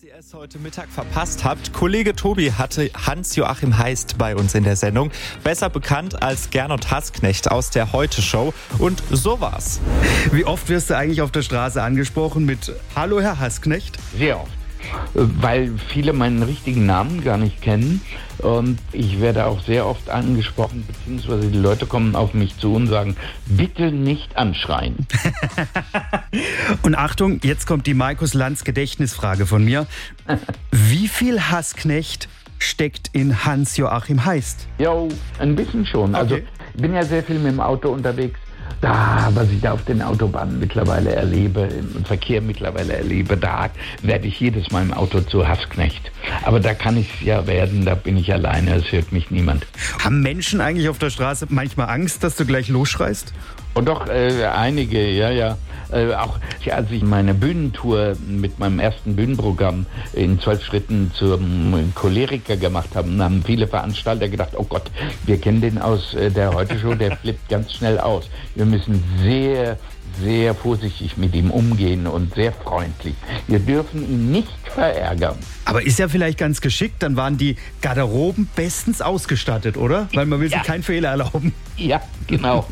Falls ihr es heute Mittag verpasst habt, Kollege Tobi hatte Hans-Joachim Heist bei uns in der Sendung. Besser bekannt als Gernot Hassknecht aus der Heute-Show. Und so war's. Wie oft wirst du eigentlich auf der Straße angesprochen mit „Hallo, Herr Hassknecht"? Sehr oft, weil viele meinen richtigen Namen gar nicht kennen. Und ich werde auch sehr oft angesprochen, beziehungsweise die Leute kommen auf mich zu und sagen, bitte nicht anschreien. Und Achtung, jetzt kommt die Markus Lanz Gedächtnisfrage von mir. Wie viel Hassknecht steckt in Hans-Joachim Heist? Jo, ein bisschen schon. Also ich bin ja sehr viel mit dem Auto unterwegs. Was ich da auf den Autobahnen mittlerweile erlebe, im Verkehr mittlerweile erlebe, da werde ich jedes Mal im Auto zu Hassknecht. Aber da kann ich es ja werden, da bin ich alleine, es hört mich niemand. Haben Menschen eigentlich auf der Straße manchmal Angst, dass du gleich losschreist? Und doch, einige, ja. Auch als ich meine Bühnentour mit meinem ersten Bühnenprogramm in 12 Schritten zum Choleriker gemacht habe, haben viele Veranstalter gedacht, oh Gott, wir kennen den aus der Heute-Show, der flippt ganz schnell aus. Wir müssen sehr, sehr vorsichtig mit ihm umgehen und sehr freundlich. Wir dürfen ihn nicht verärgern. Aber ist ja vielleicht ganz geschickt, dann waren die Garderoben bestens ausgestattet, oder? Weil man will sich keinen Fehler erlauben. Ja, genau.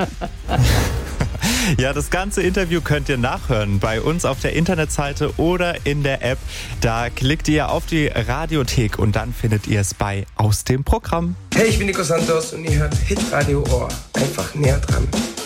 Ja, das ganze Interview könnt ihr nachhören bei uns auf der Internetseite oder in der App. Da klickt ihr auf die Radiothek und dann findet ihr es bei Aus dem Programm. Hey, ich bin Nico Santos und ihr hört Hitradio Ohr. Einfach näher dran.